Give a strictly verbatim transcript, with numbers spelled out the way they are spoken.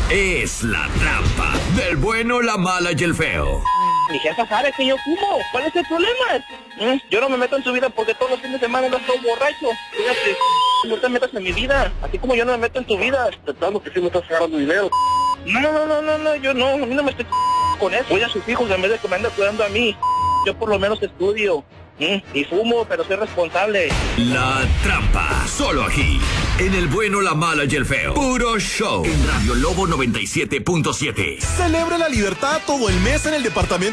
es La Trampa del bueno, la mala y el feo. Mi jefa sabe que yo fumo. ¿Cuál es el problema? ¿Eh? Yo no me meto en tu vida porque todos los fines de semana andas todo borracho. Fíjate, no te metas en mi vida. Así como yo no me meto en tu vida. Tratando que sí me estás agarrando dinero. No, no, no, no, no, yo no. A mí no me estoy con eso. Voy a sus hijos en vez de que me ande cuidando a mí. Yo por lo menos estudio. ¿eh? Y fumo, pero soy responsable. La Trampa, solo aquí, en el bueno, la mala y el feo. Puro show. En Radio Lobo noventa y siete punto siete. Celebre la libertad todo el mes en el departamento